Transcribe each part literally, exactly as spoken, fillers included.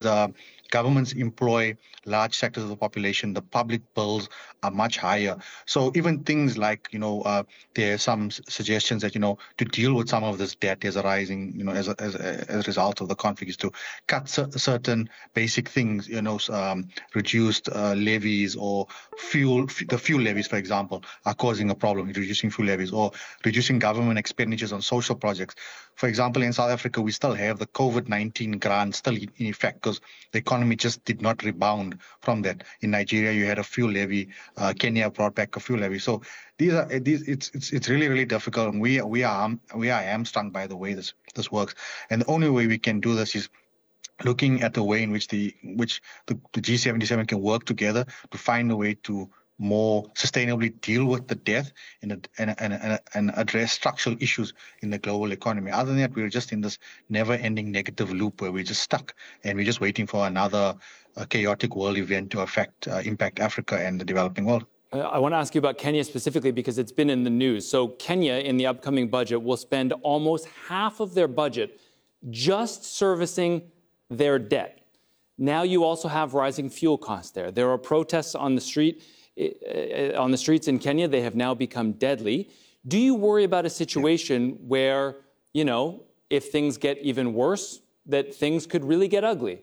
uh, governments employ large sectors of the population, the public bills are much higher. So even things like, you know, uh, there are some s- suggestions that, you know, to deal with some of this debt is arising, you know, as a, as a, as a result of the conflict is to cut cer- certain basic things, you know, s- um, reduced uh, levies or fuel, f- the fuel levies, for example, are causing a problem, reducing fuel levies or reducing government expenditures on social projects. For example, in South Africa, we still have the COVID nineteen grant still in in effect because the economy just did not rebound from that. In Nigeria, you had a fuel levy. Uh, Kenya brought back a fuel levy. So these are these. It's it's it's really really difficult, and we we are ham- we are hamstrung by the way this this works. And the only way we can do this is looking at the way in which the which the, the G seventy-seven can work together to find a way to more sustainably deal with the debt and, and, and, and, and address structural issues in the global economy. Other than that, we're just in this never-ending negative loop where we're just stuck and we're just waiting for another uh, chaotic world event to affect uh, impact Africa and the developing world. Uh, I want to ask you about Kenya specifically because it's been in the news. So Kenya, in the upcoming budget, will spend almost half of their budget just servicing their debt. Now you also have rising fuel costs there. There are protests on the street, uh, on the streets in Kenya. They have now become deadly. Do you worry about a situation where, you know, if things get even worse, that things could really get ugly?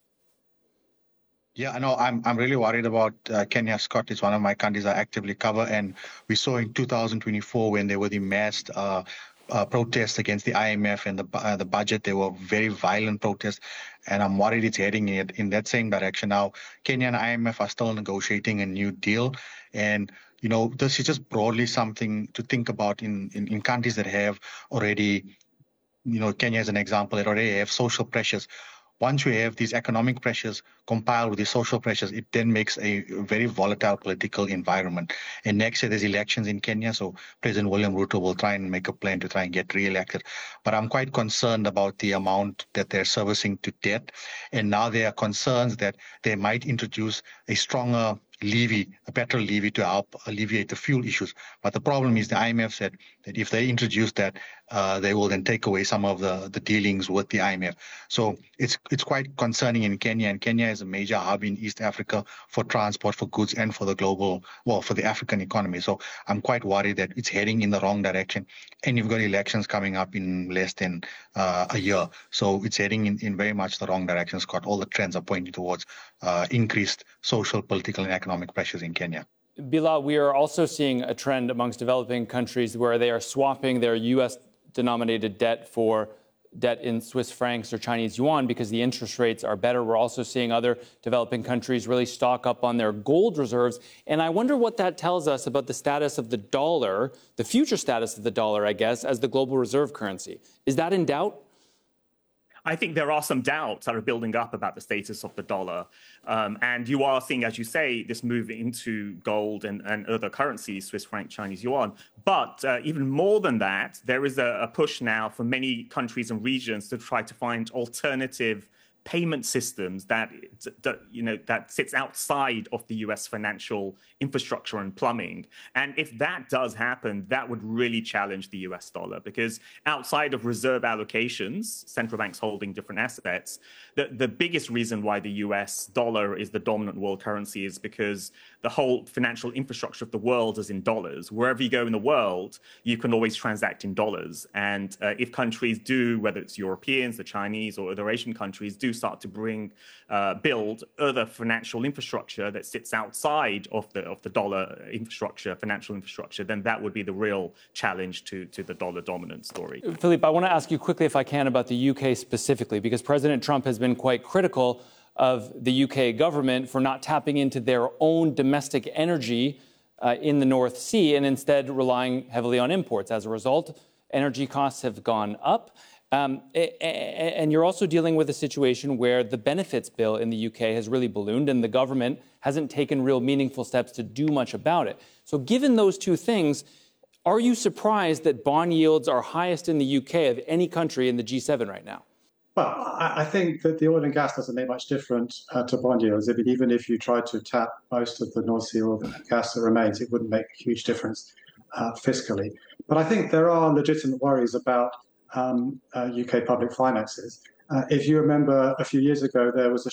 Yeah, I know. I'm I'm really worried about uh, Kenya. Scott is one of my countries I actively cover, and we saw in two thousand twenty-four when there were the massed uh, uh, protests against the I M F and the bu- uh, the budget. They were very violent protests, and I'm worried it's heading in, in that same direction now. Kenya and I M F are still negotiating a new deal, and you know this is just broadly something to think about in in, in countries that have already, you know, Kenya as an example, it already have social pressures. Once you have these economic pressures compiled with the social pressures, it then makes a very volatile political environment. And next year there's elections in Kenya, so President William Ruto will try and make a plan to try and get re-elected. But I'm quite concerned about the amount that they're servicing to debt. And now there are concerns that they might introduce a stronger levy, a petrol levy to help alleviate the fuel issues. But the problem is the I M F said that if they introduce that, uh, they will then take away some of the, the dealings with the I M F. So it's it's quite concerning in Kenya, and Kenya is a major hub in East Africa for transport, for goods, and for the global, well, for the African economy. So I'm quite worried that it's heading in the wrong direction. And you've got elections coming up in less than uh, a year. So it's heading in, in very much the wrong direction, Scott. All the trends are pointing towards uh, increased social, political, and economic pressures in Kenya. Bilal, we are also seeing a trend amongst developing countries where they are swapping their U S denominated debt for debt in Swiss francs or Chinese yuan because the interest rates are better. We're also seeing other developing countries really stock up on their gold reserves. And I wonder what that tells us about the status of the dollar, the future status of the dollar, I guess, as the global reserve currency. Is that in doubt? I think there are some doubts that are building up about the status of the dollar. Um, and you are seeing, as you say, this move into gold and, and other currencies, Swiss franc, Chinese yuan. But uh, even more than that, there is a, a push now for many countries and regions to try to find alternative payment systems that, that you know that sits outside of the U S financial infrastructure and plumbing. And if that does happen, that would really challenge the U S dollar, because outside of reserve allocations, central banks holding different assets, the, the biggest reason why the U S dollar is the dominant world currency is because the whole financial infrastructure of the world is in dollars. Wherever you go in the world, you can always transact in dollars. And uh, if countries do, whether it's Europeans, the Chinese, or other Asian countries, do start to bring, uh, build other financial infrastructure that sits outside of the of the dollar infrastructure, financial infrastructure, then that would be the real challenge to, to the dollar dominant story. Philippe, I want to ask you quickly, if I can, about the U K specifically, because President Trump has been quite critical of the U K government for not tapping into their own domestic energy uh, in the North Sea and instead relying heavily on imports. As a result, energy costs have gone up. Um, and you're also dealing with a situation where the benefits bill in the U K has really ballooned and the government hasn't taken real meaningful steps to do much about it. So given those two things, are you surprised that bond yields are highest in the U K of any country in the G seven right now? Well, I think that the oil and gas doesn't make much difference uh, to bond yields. I mean, even if you try to tap most of the North Sea oil gas that remains, it wouldn't make a huge difference uh, fiscally. But I think there are legitimate worries about um, uh, U K public finances. Uh, if you remember, a few years ago, there was a